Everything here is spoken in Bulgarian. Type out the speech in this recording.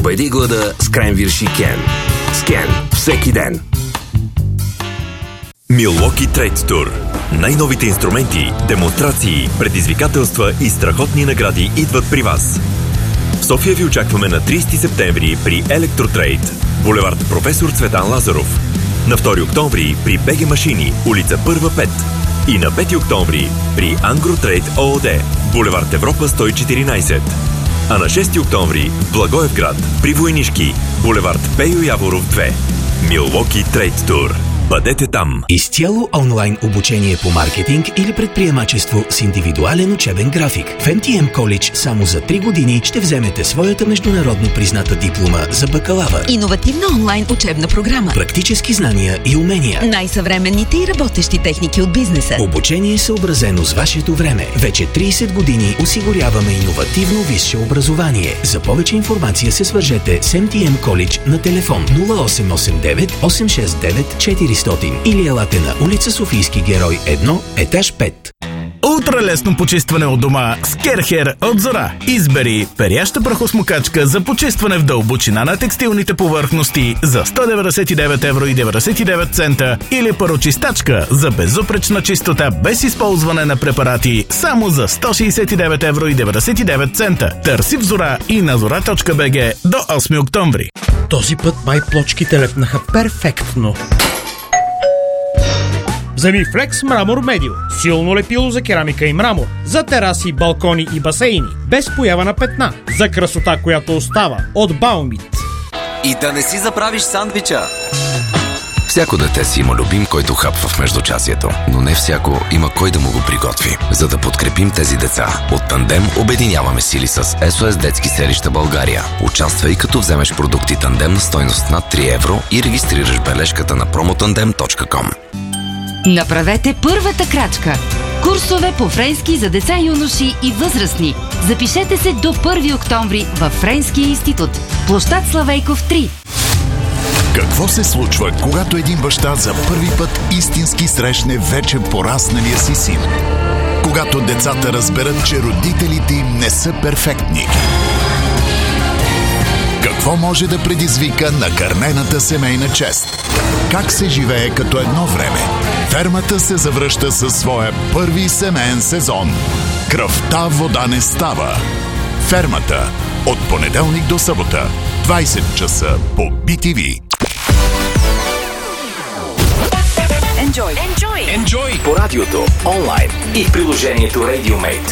Победи глада с Кренвирш и Кен. С Кен всеки ден. Milwaukee Trade Tour. Най-новите инструменти, демонстрации, предизвикателства и страхотни награди идват при вас. В София ви очакваме на 30 септември при Електротрейд, булевард Професор Цветан Лазаров. На 2 октомври при БГ Машини, улица 1-5. И на 5 октомври при Ангротрейд ООД, булевард Европа 114. А на 6 октомври в Благоевград при Войнишки, булевард Пейо Яворов 2. Milwaukee Trade Tour. Бъдете там! Изцяло онлайн обучение по маркетинг или предприемачество с индивидуален учебен график. В MTM College само за 3 години ще вземете своята международно призната диплома за бакалавър. Иновативна онлайн учебна програма. Практически знания и умения. Най-съвременните и работещи техники от бизнеса. Обучение съобразено с вашето време. Вече 30 години осигуряваме иновативно висше образование. За повече информация се свържете с MTM College на телефон 0889 869 400 или елате на улица Софийски герой 1, етаж 5. Ултралесно почистване от дома с Керхер от Зора. Избери перяща прахосмокачка за почистване в дълбочина на текстилните повърхности за 199,99 евро или парочистачка за безупречна чистота без използване на препарати само за 169,99 евро. Търси в Зора и на zora.bg до 8 октомври. Този път май плочките лепнаха перфектно. Вземи Flex Мрамор Медио. Силно лепило за керамика и мрамор. За тераси, балкони и басейни. Без поява на петна. За красота, която остава. От Баумит. И да не си заправиш сандвича. Всяко дете си има любим, който хапва в междучасието, но не всяко има кой да му го приготви. За да подкрепим тези деца, от Тандем обединяваме сили с SOS Детски селища България. Участвай, като вземеш продукти Тандем на стойност над 3 евро и регистрираш бележката на promotandem.com. Направете първата крачка. Курсове по френски за деца, юноши и възрастни. Запишете се до 1 октомври във Френския институт. Площад Славейков 3. Какво се случва, когато един баща за първи път истински срещне вече порасналия си син? Когато децата разберат, че родителите им не са перфектни? Какво може да предизвика накърнената семейна чест? Как се живее като едно време? Фермата се завръща със своя първи семейен сезон. Кръвта вода не става. Фермата. От понеделник до събота. 20 часа по BTV. Enjoy по радиото, онлайн и в приложението RadioMate.